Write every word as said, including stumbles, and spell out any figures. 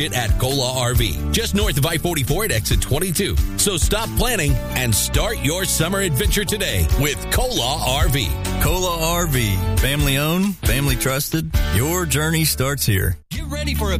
it at Cola R V, just north of I forty-four at exit twenty-two. So stop planning and start your summer adventure today with Cola R V. Cola R V, family owned, family trusted. Your journey starts here. Get ready for a